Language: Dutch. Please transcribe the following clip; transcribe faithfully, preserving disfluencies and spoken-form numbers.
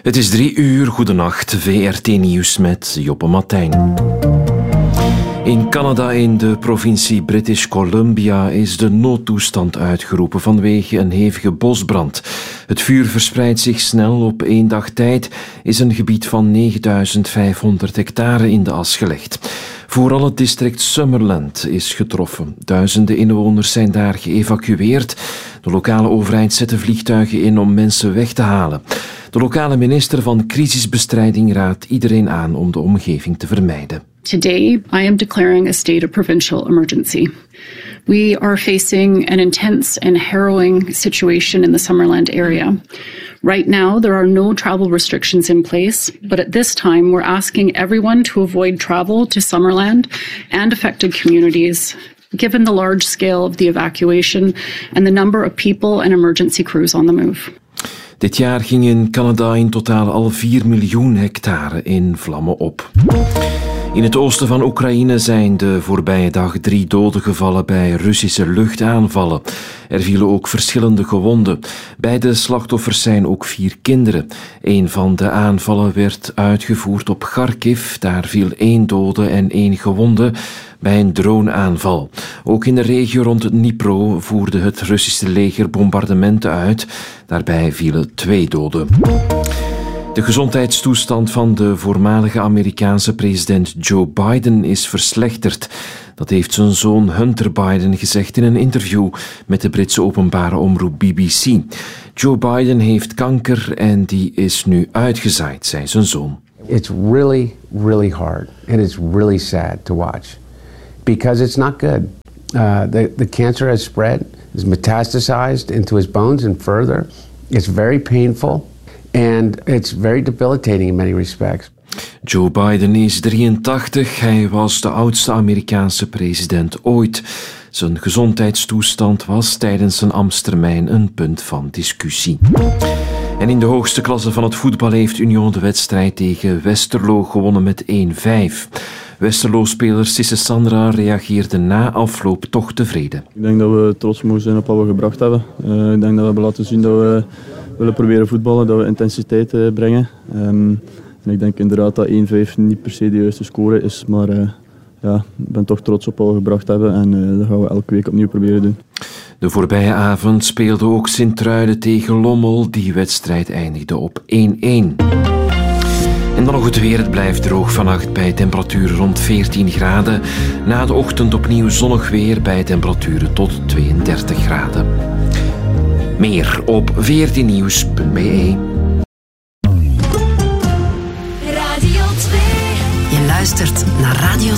Het is drie uur, goedenacht, V R T Nieuws met Joppe Martijn. In Canada, in de provincie British Columbia, is de noodtoestand uitgeroepen vanwege een hevige bosbrand. Het vuur verspreidt zich snel. Op één dag tijd is een gebied van negenduizend vijfhonderd hectare in de as gelegd. Vooral het district Summerland is getroffen. Duizenden inwoners zijn daar geëvacueerd. De lokale overheid zette vliegtuigen in om mensen weg te halen. De lokale minister van crisisbestrijding raadt iedereen aan om de omgeving te vermijden. Today, I am declaring a state of provincial emergency. We are facing an intense and harrowing situation in the Summerland area. Right now, there are no travel restrictions in place, but at this time, we're asking everyone to avoid travel to Summerland and affected communities, given the large scale of the evacuation and the number of people and emergency crews on the move. Dit jaar ging in Canada in totaal al vier miljoen hectare in vlammen op. In het oosten van Oekraïne zijn de voorbije dag drie doden gevallen bij Russische luchtaanvallen. Er vielen ook verschillende gewonden. Bij de slachtoffers zijn ook vier kinderen. Een van de aanvallen werd uitgevoerd op Kharkiv. Daar viel één dode en één gewonde bij een droneaanval. Ook in de regio rond Dnipro voerde het Russische leger bombardementen uit. Daarbij vielen twee doden. De gezondheidstoestand van de voormalige Amerikaanse president Joe Biden is verslechterd. Dat heeft zijn zoon Hunter Biden gezegd in een interview met de Britse openbare omroep B B C. Joe Biden heeft kanker en die is nu uitgezaaid, zei zijn zoon. It's really, really hard and it's really sad to watch because it's not good. Uh, the, the cancer has spread, has metastasized into his bones and further. It's very painful. And it's very debilitating in many respects. Joe Biden is drieëntachtig. Hij was de oudste Amerikaanse president ooit. Zijn gezondheidstoestand was tijdens zijn ambtstermijn een punt van discussie. En in de hoogste klasse van het voetbal heeft Union de wedstrijd tegen Westerlo gewonnen met één vijf. Westerlo-speler Sisse Sandra reageerde na afloop toch tevreden. Ik denk dat we trots mogen zijn op wat we gebracht hebben. Uh, ik denk dat we hebben laten zien dat we willen proberen voetballen, dat we intensiteit uh, brengen. Um, en ik denk inderdaad dat één vijf niet per se de juiste score is, maar uh, ja, ik ben toch trots op wat we gebracht hebben en uh, dat gaan we elke week opnieuw proberen doen. De voorbije avond speelde ook Sint-Truiden tegen Lommel. Die wedstrijd eindigde op één-één. En dan nog het weer. Het blijft droog vannacht bij temperaturen rond veertien graden. Na de ochtend opnieuw zonnig weer bij temperaturen tot tweeëndertig graden. Meer op v r t nieuws punt b e. Radio twee. Je luistert naar Radio